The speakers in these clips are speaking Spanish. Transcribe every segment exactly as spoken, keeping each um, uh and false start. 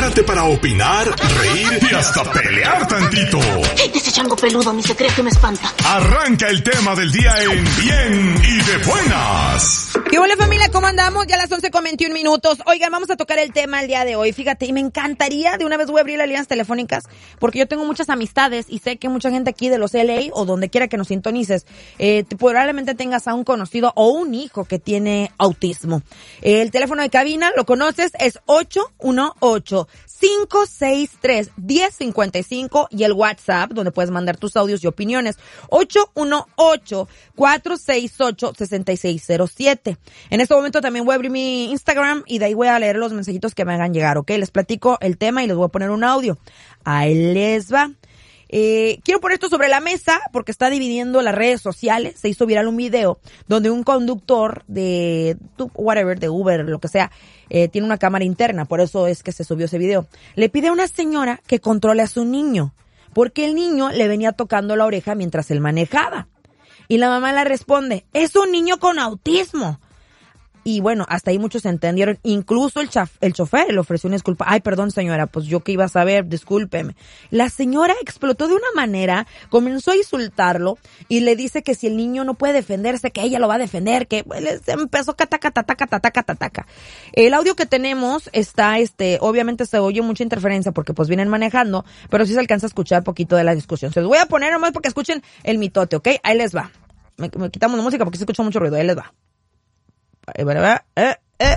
Prepárate para opinar, reír y hasta pelear tantito. Ese chango peludo, mi secreto me espanta. Arranca el tema del día en Bien y de Buenas. ¿Qué hola familia? ¿Cómo andamos? Ya a las once con veintiún minutos. Oigan, vamos a tocar el tema el día de hoy. Fíjate, y me encantaría, de una vez voy a abrir las líneas telefónicas, porque yo tengo muchas amistades y sé que mucha gente aquí de los L A o donde quiera que nos sintonices, eh, probablemente tengas a un conocido o un hijo que tiene autismo. El teléfono de cabina, ¿lo conoces? Es ocho uno ocho, cinco seis tres, uno cero cinco cinco y el WhatsApp, donde puedes mandar tus audios y opiniones, ocho uno ocho, cuatro seis ocho, seis seis cero siete. En este momento también voy a abrir mi Instagram y de ahí voy a leer los mensajitos que me hagan llegar, ¿ok? Les platico el tema y les voy a poner un audio. Ahí les va. Eh, quiero poner esto sobre la mesa porque está dividiendo las redes sociales. Se hizo viral un video donde un conductor de whatever, de Uber, lo que sea, eh, tiene una cámara interna, por eso es que se subió ese video. Le pide a una señora que controle a su niño, porque el niño le venía tocando la oreja mientras él manejaba. Y la mamá le responde, es un niño con autismo. Y bueno, hasta ahí muchos se entendieron. Incluso el, chaf, el chofer le ofreció una disculpa. Ay, perdón señora, pues yo que iba a saber, discúlpeme. La señora explotó de una manera, comenzó a insultarlo y le dice que si el niño no puede defenderse, que ella lo va a defender, que se empezó cataca, tataca, tataca, tataca. El audio que tenemos está, este, obviamente se oye mucha interferencia porque pues vienen manejando, pero sí se alcanza a escuchar poquito de la discusión. Se los voy a poner nomás porque escuchen el mitote, ¿ok? Ahí les va. Me, me quitamos la música porque se escucha mucho ruido, ahí les va. Eh, eh, eh.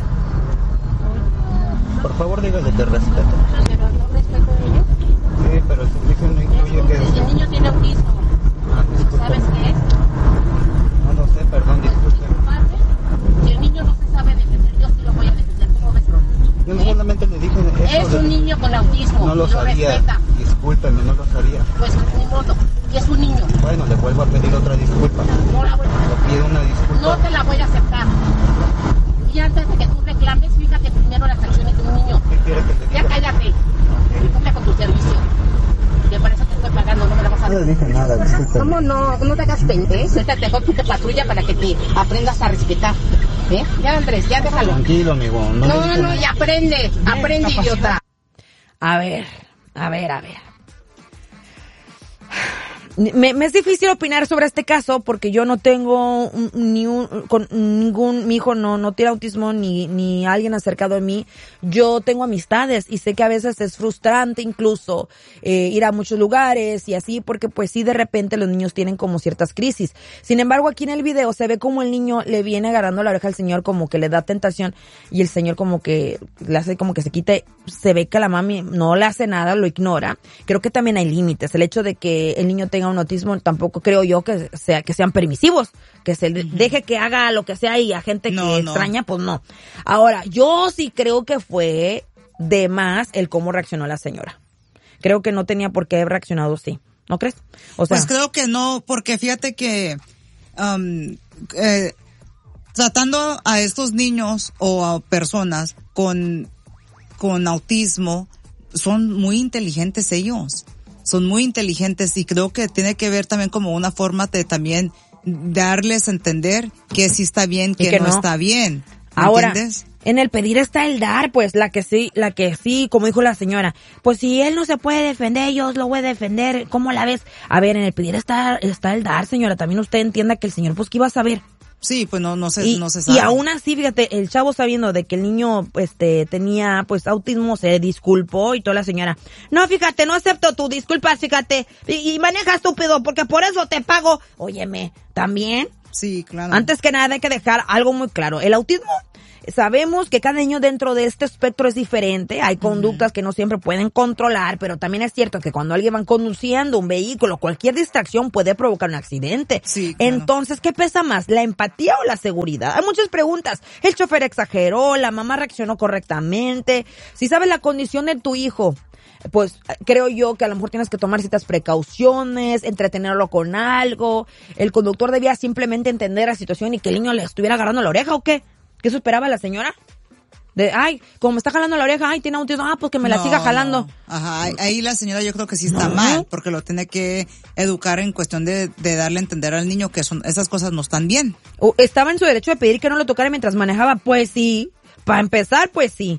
Por favor, dígale que respeto. ¿Pero no respeto a ellos? Sí, pero el servicio no incluye que... El niño tiene autismo. Ah, disculpe. ¿Sabes qué es? No lo sé, perdón, disculpe. Si el niño no se sabe defender, yo sí lo voy a defender. ¿Cómo ves? Yo no solamente le dije eso. Es de... un niño con autismo. No lo y sabía. Respeta. Discúlpeme, no lo sabía. Pues ni modo. Y es un niño. Bueno, le vuelvo a pedir otra disculpa. No la voy a Le pido una disculpa. No te la voy a aceptar. Y antes de que tú reclames, fíjate primero las acciones de un niño. ¿Qué quiere que le diga? Ya cállate. Y cumple con tu servicio. Que para eso te estoy pagando, no me la vas a No le dije nada, discúlpeme. ¿Cómo no? No te hagas pendejo. Ahorita te dejo que patrulla para que te aprendas a respetar. ¿Eh? Ya, Andrés, ya déjalo. Tranquilo, amigo. No, No, le dije no, nada. y aprende. Aprende, idiota. A ver, a ver, a ver. Me, me es difícil opinar sobre este caso porque yo no tengo un, ni un, con ningún, mi hijo no, no tiene autismo ni, ni alguien acercado a mí. Yo tengo amistades y sé que a veces es frustrante incluso eh, ir a muchos lugares y así porque pues sí de repente los niños tienen como ciertas crisis. Sin embargo aquí en el video se ve como el niño le viene agarrando la oreja al señor como que le da tentación y el señor como que le hace como que se quite. Se ve que la mami no le hace nada, lo ignora. Creo que también hay límites. El hecho de que el niño tenga un autismo tampoco creo yo que sea que sean permisivos, que se uh-huh. deje que haga lo que sea y a gente no, que no. extraña, pues no. Ahora, yo sí creo que fue de más el cómo reaccionó la señora. Creo que no tenía por qué haber reaccionado así. ¿No crees? O sea, pues creo que no, porque fíjate que um, eh, tratando a estos niños o a personas con con autismo, son muy inteligentes ellos. Son muy inteligentes y creo que tiene que ver también como una forma de también darles a entender que sí está bien, que, que no, no está bien. Ahora, ¿entiendes? En el pedir está el dar, pues la que sí, la que sí, como dijo la señora, pues si él no se puede defender, yo lo voy a defender, ¿cómo la ves? A ver, en el pedir está, está el dar, señora, también usted entienda que el señor, pues, ¿qué iba a saber? Sí, pues no, no se, y, no se sabe. Y aún así, fíjate, el chavo sabiendo de que el niño, este, tenía, pues, autismo, se disculpó y toda la señora, no, fíjate, no acepto tu disculpa, fíjate, y, y maneja estúpido, porque por eso te pago. Óyeme, también. Sí, claro. Antes que nada hay que dejar algo muy claro. El autismo, sabemos que cada niño dentro de este espectro es diferente. Hay conductas uh-huh. que no siempre pueden controlar, pero también es cierto que cuando alguien va conduciendo un vehículo, cualquier distracción puede provocar un accidente. Sí, claro. Entonces, ¿qué pesa más? ¿La empatía o la seguridad? Hay muchas preguntas. ¿El chofer exageró? ¿La mamá reaccionó correctamente? Si sabes la condición de tu hijo, pues creo yo que a lo mejor tienes que tomar ciertas precauciones, entretenerlo con algo. El conductor debía simplemente entender la situación y que el niño le estuviera agarrando la oreja, ¿o qué? ¿Qué eso esperaba la señora? De, ay, como me está jalando la oreja, ay, tiene autismo, ah, pues que me la no, siga jalando. No. Ajá, ahí la señora yo creo que sí está no. mal, porque lo tiene que educar en cuestión de, de darle a entender al niño que son esas cosas no están bien. O estaba en su derecho de pedir que no lo tocara mientras manejaba, pues sí. Para empezar, pues sí.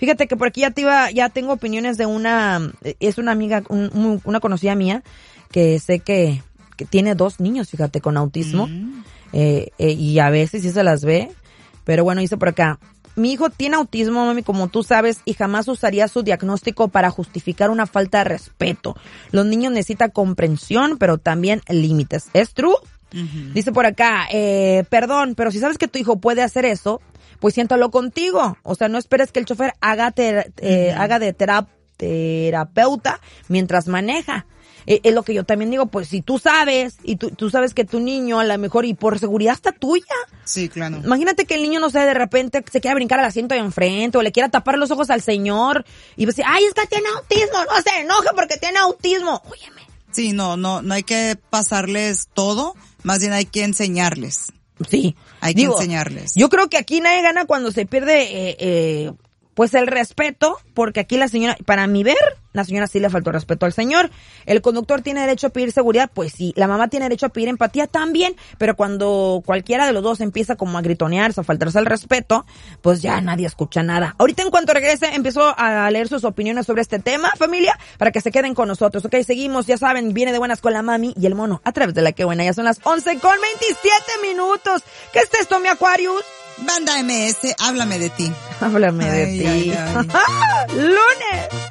Fíjate que por aquí ya te iba, ya tengo opiniones de una, es una amiga, un, una conocida mía, que sé que, que tiene dos niños, fíjate, con autismo, mm. eh, eh, y a veces sí se las ve, pero bueno, dice por acá, mi hijo tiene autismo, mami, como tú sabes, y jamás usaría su diagnóstico para justificar una falta de respeto. Los niños necesitan comprensión, pero también límites. ¿Es true? Uh-huh. Dice por acá, eh, perdón, pero si sabes que tu hijo puede hacer eso, pues siéntalo contigo. O sea, no esperes que el chofer haga, ter- eh, uh-huh. haga de terap- terapeuta mientras maneja. Eh, es lo que yo también digo, pues si tú sabes, y tú, tú sabes que tu niño a lo mejor, y por seguridad está tuya. Sí, claro. Imagínate que el niño, no sé, de repente se quiera brincar al asiento de enfrente, o le quiera tapar los ojos al señor, y va a decir, ay, es que tiene autismo, no se enoje porque tiene autismo. Óyeme. Sí, no, no, no hay que pasarles todo, más bien hay que enseñarles. Sí. Hay Digo, que enseñarles. Yo creo que aquí nadie gana cuando se pierde, eh, eh, pues el respeto, porque aquí la señora, para mi ver, la señora sí le faltó respeto al señor. El conductor tiene derecho a pedir seguridad, pues sí. La mamá tiene derecho a pedir empatía también, pero cuando cualquiera de los dos empieza como a gritonearse, a faltarse el respeto, pues ya nadie escucha nada. Ahorita en cuanto regrese, empiezo a leer sus opiniones sobre este tema, familia, para que se queden con nosotros, ¿ok? Seguimos, ya saben, viene de buenas con la mami y el mono a través de La Que Buena. Ya son las once con veintisiete minutos. ¿Qué es esto, mi Aquarius? Banda M S, háblame de ti. Háblame de ay, ti. Ay, ay. ¡Lunes!